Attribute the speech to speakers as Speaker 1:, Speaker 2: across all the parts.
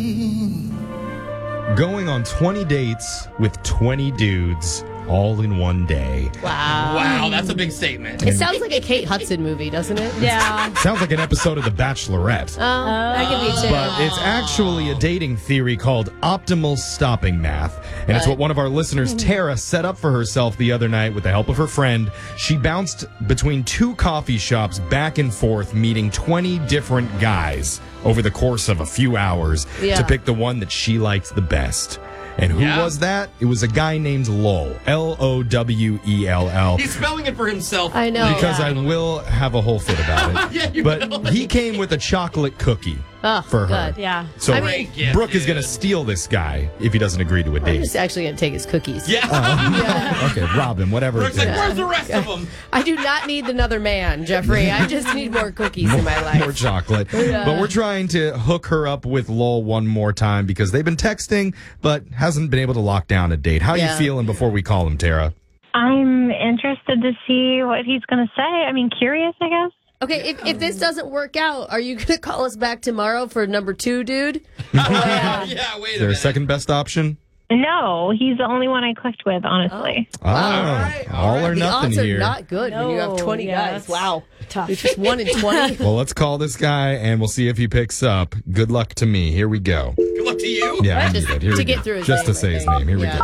Speaker 1: Going on 20 dates with 20 dudes all in one day.
Speaker 2: Wow, that's a big statement.
Speaker 3: It sounds like a Kate Hudson movie, doesn't it?
Speaker 4: Yeah.
Speaker 1: Sounds like an episode of The Bachelorette.
Speaker 3: That could be too.
Speaker 1: But it's actually a dating theory called optimal stopping math. And it's what one of our listeners, Tara, set up for herself the other night with the help of her friend. She bounced between 2 coffee shops back and forth, meeting 20 different guys over the course of a few hours to pick the one that she liked the best. And who was that? It was a guy named Lowell. Lowell.
Speaker 2: He's spelling it for himself.
Speaker 3: I know.
Speaker 1: Because I will have a whole fit about it. But he came with a chocolate cookie for her.
Speaker 3: good.
Speaker 4: Yeah.
Speaker 1: So
Speaker 2: Great gift,
Speaker 1: Brooke is
Speaker 2: dude.
Speaker 1: going to steal this guy if he doesn't agree to a
Speaker 3: I'm
Speaker 1: date.
Speaker 3: just actually going to take his cookies.
Speaker 2: Yeah.
Speaker 1: Okay, rob him, whatever it
Speaker 2: Brooke's like,
Speaker 1: takes.
Speaker 2: where's the rest of them?
Speaker 3: I do not need another man, Jeffrey. I just need more cookies in my life.
Speaker 1: More chocolate. But we're trying to hook her up with Lowell one more time because they've been texting but hasn't been able to lock down a date. How are you feeling before we call him, Tara?
Speaker 5: I'm interested to see what he's going to say. I mean, curious, I guess.
Speaker 3: Okay, if this doesn't work out, are you going to call us back tomorrow for number 2, dude?
Speaker 2: Yeah, wait
Speaker 1: Is
Speaker 2: a
Speaker 1: there a
Speaker 2: minute.
Speaker 1: second best option?
Speaker 5: No, he's the only one I clicked with, honestly.
Speaker 1: All or
Speaker 3: The
Speaker 1: nothing
Speaker 3: odds
Speaker 1: here.
Speaker 3: are not good when you have 20 guys.
Speaker 4: that's
Speaker 3: Wow.
Speaker 4: tough.
Speaker 3: It's just 1 in 20.
Speaker 1: Well, let's call this guy and we'll see if he picks up. Good luck to me. Here we go.
Speaker 2: Good luck to you.
Speaker 1: Yeah, I
Speaker 3: Just
Speaker 1: need it. Here
Speaker 3: to
Speaker 1: we
Speaker 3: get
Speaker 1: go.
Speaker 3: through his
Speaker 1: Just to
Speaker 3: name,
Speaker 1: say
Speaker 3: I
Speaker 1: his
Speaker 3: think.
Speaker 1: name. Here we
Speaker 3: Yeah.
Speaker 1: go.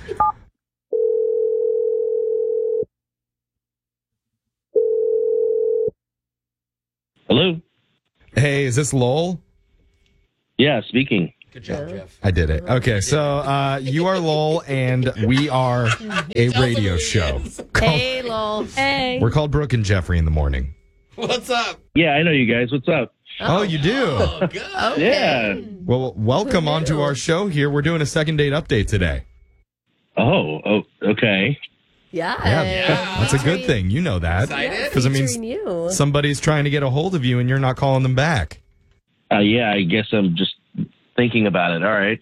Speaker 6: Hello?
Speaker 1: Hey, is this Lowell?
Speaker 6: Yeah, speaking.
Speaker 2: Good job, Jeff.
Speaker 1: I did it. Okay, so you are Lowell, and we are a radio show.
Speaker 3: Hey, lol.
Speaker 4: Hey.
Speaker 1: We're called Brooke and Jeffrey in the morning.
Speaker 2: What's up?
Speaker 6: Yeah, I know you guys. What's up?
Speaker 1: Oh, you do?
Speaker 2: Oh, good.
Speaker 6: Yeah.
Speaker 1: Well, welcome onto our show here. We're doing a second date update today.
Speaker 6: Oh, okay.
Speaker 3: Yeah.
Speaker 1: That's a good thing. You know that.
Speaker 2: Excited?
Speaker 1: Because it means
Speaker 3: Featuring you.
Speaker 1: somebody's trying to get a hold of you and you're not calling them back.
Speaker 6: Yeah, I guess I'm just thinking about it. All right.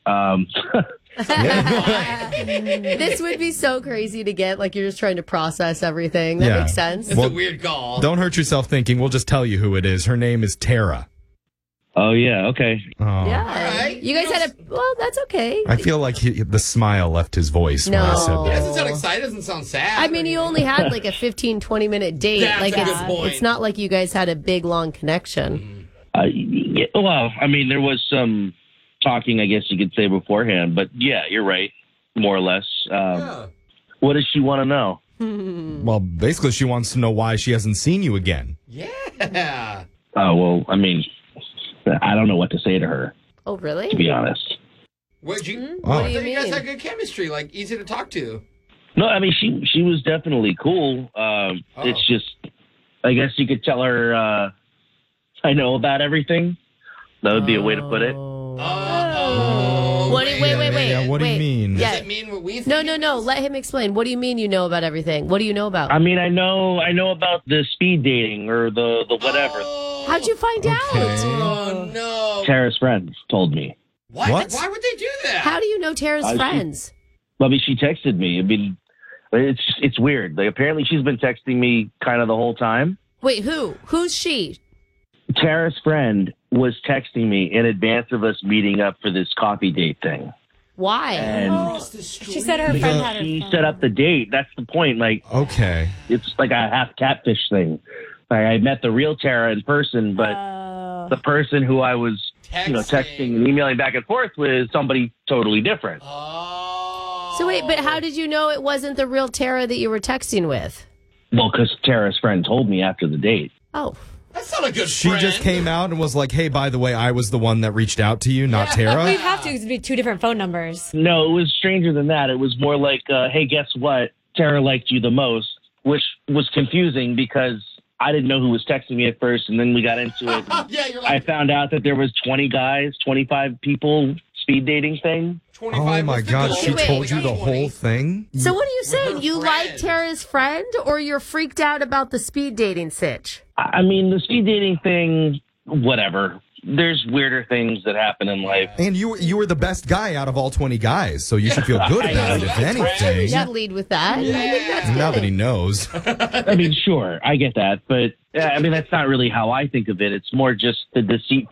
Speaker 3: This would be so crazy to get. Like, you're just trying to process everything. That
Speaker 1: Yeah.
Speaker 3: makes sense.
Speaker 2: It's
Speaker 1: Well,
Speaker 2: a weird call.
Speaker 1: Don't hurt yourself thinking. We'll just tell you who it is. Her name is Tara.
Speaker 6: Oh, yeah, okay.
Speaker 1: Oh.
Speaker 3: Yeah.
Speaker 2: right.
Speaker 3: You guys had a. Well, that's okay.
Speaker 1: I feel like the smile left his voice when I said
Speaker 3: No.
Speaker 2: It
Speaker 1: that.
Speaker 2: doesn't sound excited. Doesn't sound sad.
Speaker 3: I mean, you only had like a 15, 20-minute date.
Speaker 2: That's
Speaker 3: like,
Speaker 2: a good point.
Speaker 3: it's not like you guys had a big, long connection.
Speaker 6: Yeah, well, I mean, there was some talking, I guess you could say, beforehand. But, yeah, you're right, more or less. What does she want to know?
Speaker 1: Well, basically, she wants to know why she hasn't seen you again.
Speaker 2: Yeah.
Speaker 6: Oh, well, I mean, I don't know what to say to her,
Speaker 3: Oh, really?
Speaker 6: to be honest.
Speaker 2: What do you?
Speaker 1: What
Speaker 2: I
Speaker 3: do you
Speaker 2: thought you guys
Speaker 3: mean?
Speaker 2: had good chemistry, like easy to talk to.
Speaker 6: No, I mean, she was definitely cool. It's just, I guess you could tell her I know about everything. That would be a way to put it.
Speaker 3: What do you, wait.
Speaker 1: Yeah, what do you
Speaker 3: wait.
Speaker 1: mean?
Speaker 3: Yeah.
Speaker 2: Does it mean what we think?
Speaker 3: No. Let him explain. What do you mean you know about everything? What do you know about?
Speaker 6: I mean, I know about the speed dating or the whatever.
Speaker 3: How'd you find out?
Speaker 2: Oh no!
Speaker 6: Tara's friend told me.
Speaker 1: What?
Speaker 2: Why would they do that?
Speaker 3: How do you know Tara's
Speaker 6: she-
Speaker 3: friends?
Speaker 6: I mean, she texted me. I mean, it's weird. Like, apparently, she's been texting me kind of the whole time.
Speaker 3: Wait, who? Who's she?
Speaker 6: Tara's friend was texting me in advance of us meeting up for this coffee date thing.
Speaker 3: Why?
Speaker 6: And
Speaker 4: She said her friend had her
Speaker 6: she
Speaker 4: phone.
Speaker 6: set up the date. That's the point. Like,
Speaker 1: Okay.
Speaker 6: it's like a half catfish thing. Like, I met the real Tara in person, but the person who I was, texting and emailing back and forth with is somebody totally different.
Speaker 3: So wait, but how did you know it wasn't the real Tara that you were texting with?
Speaker 6: Well, because Tara's friend told me after the date.
Speaker 3: Oh.
Speaker 2: That's not a good
Speaker 1: She
Speaker 2: friend.
Speaker 1: just came out and was like, hey, by the way, I was the one that reached out to you, not Tara.
Speaker 4: We'd have to, 'cause it'd be 2 different phone numbers.
Speaker 6: No, it was stranger than that. It was more like, hey, guess what? Tara liked you the most, which was confusing because I didn't know who was texting me at first, and then we got into it.
Speaker 2: Yeah, you're
Speaker 6: I
Speaker 2: like
Speaker 6: found out that there was 20 guys, 25 people speed dating thing.
Speaker 2: 25.
Speaker 1: Oh, my
Speaker 2: was the
Speaker 1: God.
Speaker 2: goal.
Speaker 1: She
Speaker 3: Wait.
Speaker 1: told you
Speaker 2: We
Speaker 1: the
Speaker 2: got 20.
Speaker 1: whole thing?
Speaker 3: So what are you saying?
Speaker 2: her
Speaker 3: You like
Speaker 2: friend.
Speaker 3: Tara's friend, or you're freaked out about the speed dating sitch?
Speaker 6: I mean, the speed dating thing, whatever. There's weirder things that happen in life.
Speaker 1: And you were the best guy out of all 20 guys, so you should feel good about it, if
Speaker 3: You
Speaker 1: anything.
Speaker 3: should lead with that. I think that's
Speaker 1: Now
Speaker 3: good.
Speaker 1: that he knows.
Speaker 6: I mean, sure, I get that, but I mean, that's not really how I think of it. It's more just the deceitful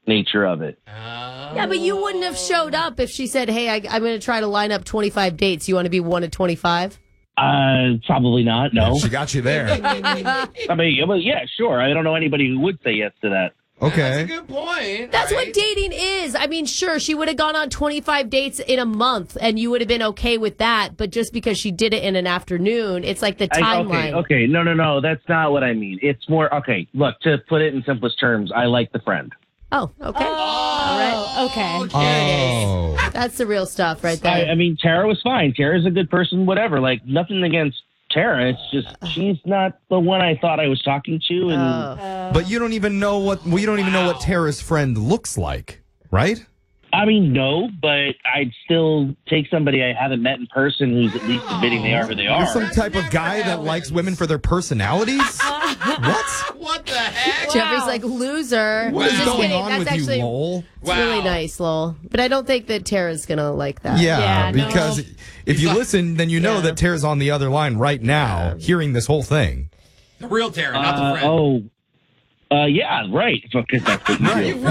Speaker 6: nature of it.
Speaker 3: Yeah, but you wouldn't have showed up if she said, hey, I'm going to try to line up 25 dates. You want to be one of 25?
Speaker 6: Probably not. No.
Speaker 1: She got you there.
Speaker 6: I mean, well, yeah, sure. I don't know anybody who would say yes to that.
Speaker 1: Okay.
Speaker 2: That's a good point.
Speaker 3: That's
Speaker 2: right?
Speaker 3: what dating is. I mean, sure, she would have gone on 25 dates in a month, and you would have been okay with that. But just because she did it in an afternoon, it's like the timeline.
Speaker 6: Okay. No. That's not what I mean. It's more, okay, look, to put it in simplest terms, I like the friend.
Speaker 3: Oh, okay. All right.
Speaker 4: Okay.
Speaker 1: Oh.
Speaker 3: That's the real stuff right there.
Speaker 6: I mean, Tara was fine. Tara's a good person, whatever. Like, nothing against Tara. It's just, she's not the one I thought I was talking to. And
Speaker 1: But you don't even know what Tara's friend looks like, right?
Speaker 6: I mean, no, but I'd still take somebody I haven't met in person who's at least admitting they are who they
Speaker 1: You're
Speaker 6: are.
Speaker 1: some type of guy that likes women for their personalities? What?
Speaker 2: What the heck?
Speaker 3: Jeffrey's like, loser.
Speaker 1: What is
Speaker 3: Just
Speaker 1: going
Speaker 3: kidding.
Speaker 1: on
Speaker 3: That's
Speaker 1: with
Speaker 3: actually,
Speaker 1: you, Lowell?
Speaker 3: It's really nice, Lowell. But I don't think that Tara's going to like that.
Speaker 1: Yeah,
Speaker 4: Yeah,
Speaker 1: because
Speaker 4: no.
Speaker 1: if you listen, then you know
Speaker 3: Yeah.
Speaker 1: that Tara's on the other line right now, hearing this whole thing.
Speaker 2: The real Tara, not the friend.
Speaker 6: Yeah, right. Because that's what you do.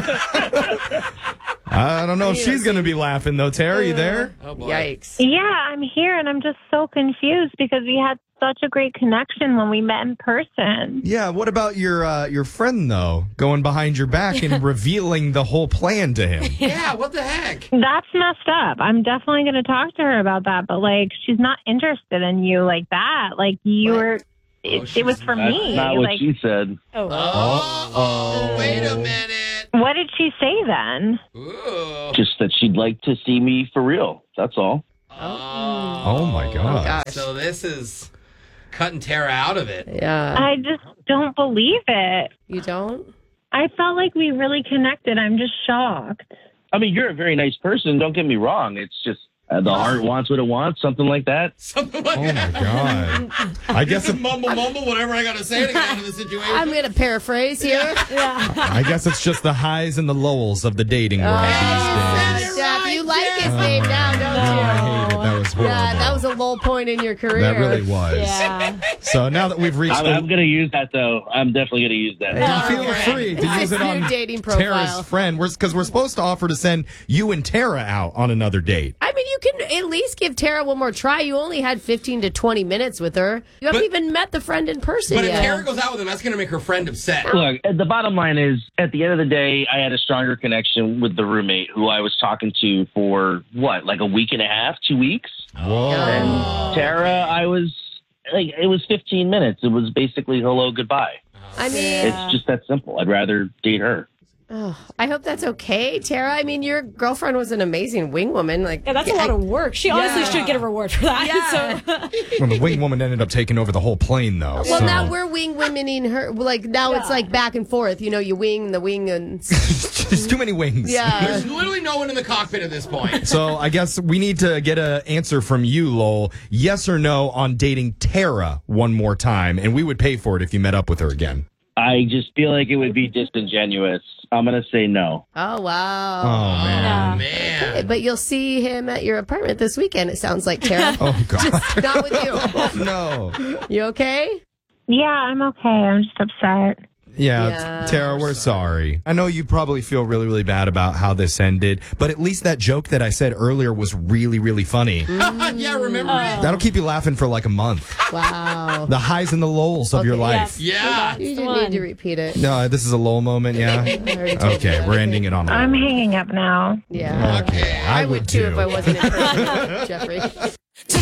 Speaker 1: I don't know if she's going to be laughing, though. Tara, you there?
Speaker 2: Oh, boy.
Speaker 3: Yikes.
Speaker 5: Yeah, I'm here, and I'm just so confused because we had such a great connection when we met in person.
Speaker 1: Yeah, what about your friend, though, going behind your back and revealing the whole plan to him?
Speaker 2: Yeah, what the heck?
Speaker 5: That's messed up. I'm definitely going to talk to her about that, but, like, she's not interested in you like that. Like, you were... It was for
Speaker 6: That's
Speaker 5: me.
Speaker 6: not what
Speaker 5: Like,
Speaker 6: she said.
Speaker 2: Oh, wait a minute.
Speaker 5: what did she say then?
Speaker 2: Ooh.
Speaker 6: Just that she'd like to see me for real. That's all.
Speaker 1: Oh, my God.
Speaker 3: Gosh.
Speaker 2: So this is cutting Tara out of it.
Speaker 3: Yeah.
Speaker 5: I just don't believe it.
Speaker 3: You don't?
Speaker 5: I felt like we really connected. I'm just shocked.
Speaker 6: I mean, you're a very nice person. Don't get me wrong. It's just the heart wants what it wants, something like that.
Speaker 2: Something like
Speaker 1: Oh,
Speaker 2: that.
Speaker 1: my God. I guess
Speaker 2: Just mumble, whatever I got to say to get out of the situation.
Speaker 3: I'm going to paraphrase here.
Speaker 1: I guess it's just the highs and the lows of the dating world these days.
Speaker 3: Jeff, you like his name now, don't
Speaker 1: No,
Speaker 3: you?
Speaker 1: I hate it. That was horrible.
Speaker 3: Yeah, that was a low point in your career.
Speaker 1: That really was.
Speaker 4: Yeah.
Speaker 1: So now that we've reached
Speaker 6: I'm going to use that, though. I'm definitely going to use that.
Speaker 1: feel free to
Speaker 3: It's
Speaker 1: use
Speaker 3: his
Speaker 1: it on
Speaker 3: new dating profile.
Speaker 1: Tara's friend. Because we're supposed to offer to send you and Tara out on another date.
Speaker 3: I mean, you can at least give Tara one more try. You only had 15 to 20 minutes with her. You haven't even met the friend in person
Speaker 2: But if
Speaker 3: yet.
Speaker 2: Tara goes out with him, that's going to make her friend upset.
Speaker 6: Look, the bottom line is, at the end of the day, I had a stronger connection with the roommate who I was talking to for, like a week and a half, 2 weeks?
Speaker 1: Whoa.
Speaker 6: And Tara, I was, like, it was 15 minutes. It was basically hello, goodbye.
Speaker 3: I mean,
Speaker 6: It's just that simple. I'd rather date her.
Speaker 3: I hope that's okay, Tara. I mean, your girlfriend was an amazing wing woman. Like,
Speaker 4: Yeah, that's a lot of work. She honestly should get a reward for that.
Speaker 3: Yeah.
Speaker 4: So.
Speaker 1: Well, the wing woman ended up taking over the whole plane, though.
Speaker 3: Well,
Speaker 1: so.
Speaker 3: now we're wing womening her. Like, now it's like back and forth. You know, you wing the wing and.
Speaker 1: There's too many wings.
Speaker 3: Yeah.
Speaker 2: There's literally no one in the cockpit at this point.
Speaker 1: So I guess we need to get an answer from you, Lowell. Yes or no on dating Tara one more time, and we would pay for it if you met up with her again.
Speaker 6: I just feel like it would be disingenuous. I'm going to say no.
Speaker 3: Oh, wow.
Speaker 1: Oh, man.
Speaker 2: Man.
Speaker 3: But you'll see him at your apartment this weekend, it sounds like, Tara.
Speaker 1: Oh, God.
Speaker 3: Just not with you.
Speaker 1: No.
Speaker 3: You okay?
Speaker 5: Yeah, I'm okay. I'm just upset.
Speaker 1: Yeah, Tara, we're sorry. I know you probably feel really, really bad about how this ended, but at least that joke that I said earlier was really, really funny.
Speaker 2: Yeah, remember it?
Speaker 1: That'll keep you laughing for like a month.
Speaker 3: Wow.
Speaker 1: The highs and the lows of your life.
Speaker 2: Yeah.
Speaker 3: You
Speaker 4: the
Speaker 3: do
Speaker 4: one.
Speaker 3: need to repeat it.
Speaker 1: No, this is a Lowell moment, yeah?
Speaker 3: I already told you
Speaker 1: Okay,
Speaker 3: that.
Speaker 1: we're ending it on a
Speaker 5: I'm hanging up now.
Speaker 3: Yeah.
Speaker 1: Okay, I would
Speaker 3: too if
Speaker 1: too.
Speaker 3: I wasn't in person, Jeffrey.